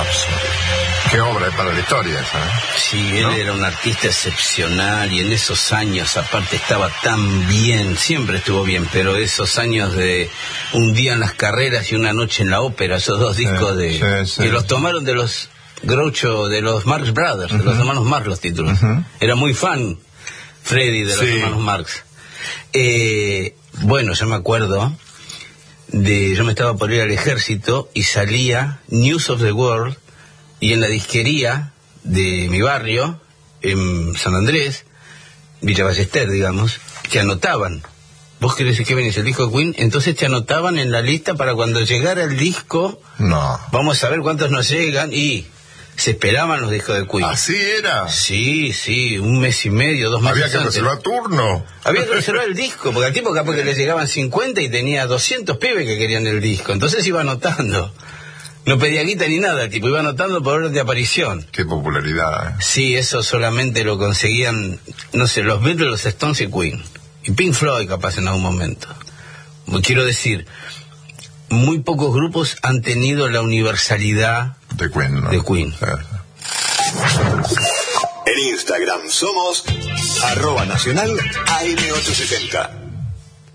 Rhapsody. Qué obra para la historia esa, ¿eh? Sí, él era un artista excepcional y en esos años aparte estaba tan bien, siempre estuvo bien, pero esos años de Un día en las carreras y Una noche en la ópera, esos dos discos que los tomaron de los Groucho, de los Marx Brothers, de los hermanos Marx, los títulos. Era muy fan Freddy de los hermanos Marx. Bueno, yo me acuerdo yo me estaba por ir al ejército y salía News of the World, y en la disquería de mi barrio, en San Andrés, Villa Ballester, digamos, te anotaban. ¿Vos querés que venís el disco de Queen? Entonces te anotaban en la lista para cuando llegara el disco. No. Vamos a ver cuántos nos llegan, y se esperaban los discos de Queen. ¿Así era? Sí, un mes y medio, 2 meses. Había que reservar turno. Había que reservar el disco, porque al tipo capaz que le llegaban 50 y tenía 200 pibes que querían el disco. Entonces iba anotando. No pedía guita ni nada, el tipo iba anotando por orden de aparición. Qué popularidad, ¿eh? Sí, eso solamente lo conseguían, no sé, los Beatles, los Stones y Queen. Y Pink Floyd capaz en algún momento. Quiero decir, muy pocos grupos han tenido la universalidad de Queen, ¿no? De Queen. En Instagram somos @nacional AM870.